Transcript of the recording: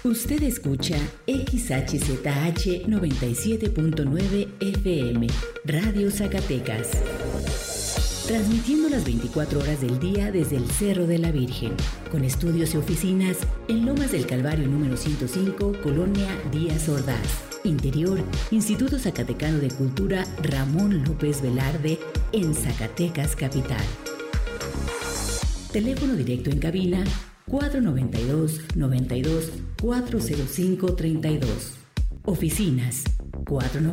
Usted escucha XHZH 97.9 FM, Radio Zacatecas. Transmitiendo las 24 horas del día desde el Cerro de la Virgen, con estudios y oficinas en Lomas del Calvario número 105, Colonia Díaz Ordaz. Interior, Instituto Zacatecano de Cultura Ramón López Velarde, en Zacatecas Capital. Teléfono directo en cabina 492-92-405-32. Oficinas 492